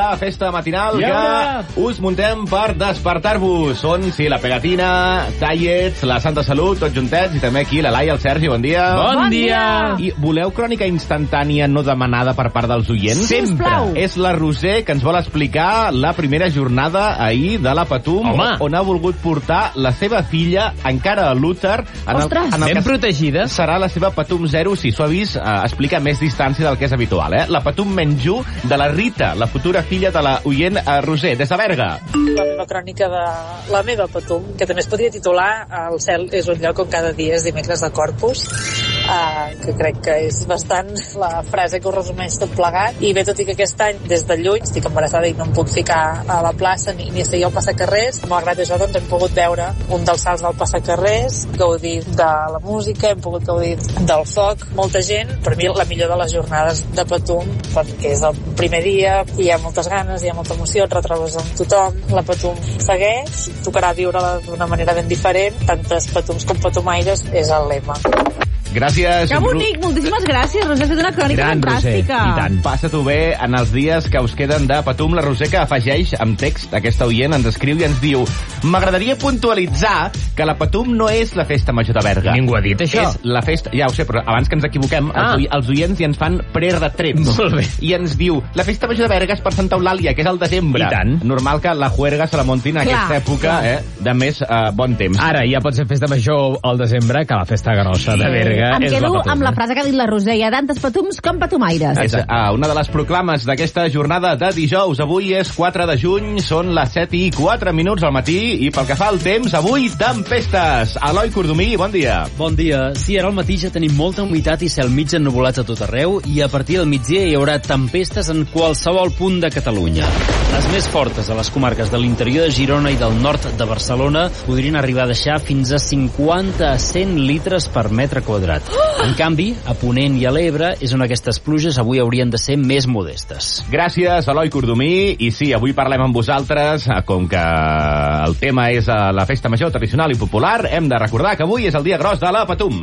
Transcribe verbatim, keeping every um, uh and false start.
la festa matinal Yeah. que us muntem per despertar-vos. Són, sí, la Pegatina, Tallets, la Santa Salut, tots juntets, i també aquí la Laia, el Sergi, bon dia. Bon, bon dia. I voleu crònica instantània no demanada per part dels oients? Sempre. És la Roser que ens vol explicar la primera jornada ahir de la Patum, Home. on ha volgut portar la seva filla encara a l'úter. Ostres. Ben protegida. Serà la seva Patum zero, si s'ho ha vist, eh, explica a més distància del que és habitual. Eh? La Patum Menjú de la Rita, la futura filla de la oient eh, Roser, des de Berga. La meva crònica de la meva Patum, que també es podria titular El cel és un lloc on cada dia és dimecres de Corpus, uh, que crec que és bastant la frase que ho resumeix tot plegat. I bé, tot i que aquest any, des de lluny, estic embarassada i no em puc ficar a la plaça ni, ni a seguir el passacarrers, malgrat això doncs hem pogut veure un dels salts del passacarrers, gaudir de la música, hem pogut gaudir del foc. Molta gent, per mi la millor de les jornades de Patum, perquè és el primer dia, hi ha moltes ganes, hi ha molta emoció, et retrobes amb tothom, la Patum segueix, tocarà viure-la d'una manera ben diferent, tantes Patums com Patumaires és el lema. Gràcies. Que bonic, moltíssimes gràcies, Roser, has fet una crònica Gran, fantàstica. Roser, i tant. Passa-t'ho bé en els dies que us queden de Patum. La Roser, que afegeix amb text, aquesta oient ens escriu i ens diu: m'agradaria puntualitzar que la Patum no és la festa major de Berga. Ningú ha dit això. És la festa... Ja ho sé, però abans que ens equivoquem, Ah. els, oi- els oients ja ens fan preretreps. Molt bé. I ens diu: la festa major de Berga és per Santa Eulàlia, que és al desembre. I tant. Normal que la juerga se la muntin en Clar, aquesta època clar. eh, de més eh, bon temps. Ara ja pot ser festa major al desembre que la festa grossa de Berga Em és quedo la Patum. amb la frase que ha dit la Roser. Hi ha tantes Patums com Patumaires. És uh, una de les proclames d'aquesta jornada de dijous. Avui és quatre de juny, són les set i quatre minuts al matí, i pel que fa al temps, avui tempestes. Eloi Cordomí, bon dia. Bon dia. Sí, ara al matí ja tenim molta humitat i cel mig ennuvolat a tot arreu, i a partir del migdia hi haurà tempestes en qualsevol punt de Catalunya. Les més fortes a les comarques de l'interior de Girona i del nord de Barcelona podrien arribar a deixar fins a cinquanta a cent litres per metre quadrat. En canvi, a Ponent i a l'Ebre és on aquestes pluges avui haurien de ser més modestes. Gràcies, Eloi Cordomí. I sí, avui parlem amb vosaltres. eh, Com que el tema és eh, la festa major tradicional i popular, hem de recordar que avui és el dia gros de la Patum.